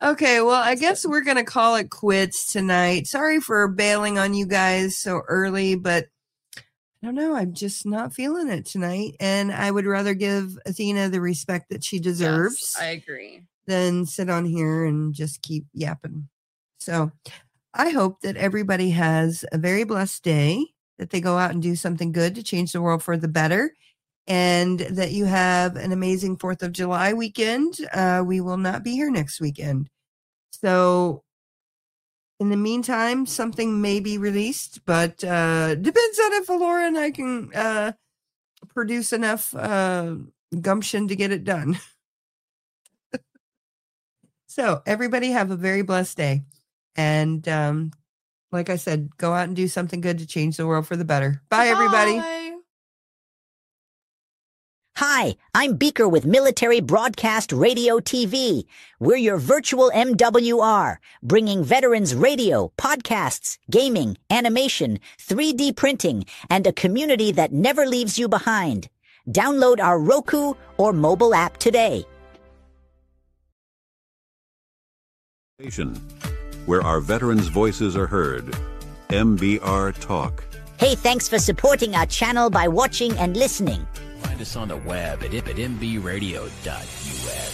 Okay, well, I guess we're going to call it quits tonight. Sorry for bailing on you guys so early, but I don't know. I'm just not feeling it tonight. And I would rather give Athena the respect that she deserves. Yes, I agree. Than sit on here and just keep yapping. So I hope that everybody has a very blessed day, that they go out and do something good to change the world for the better, and that you have an amazing 4th of July weekend. We will not be here next weekend. So in the meantime, something may be released, but depends on if Laura and I can produce enough gumption to get it done. So everybody have a very blessed day. And like I said, go out and do something good to change the world for the better. Bye, everybody. Hi, I'm Beaker with Military Broadcast Radio TV. We're your virtual MWR, bringing veterans radio, podcasts, gaming, animation, 3D printing, and a community that never leaves you behind. Download our Roku or mobile app today. Where our veterans' voices are heard. MBR Talk. Hey, thanks for supporting our channel by watching and listening. Find us on the web at mbradio.us.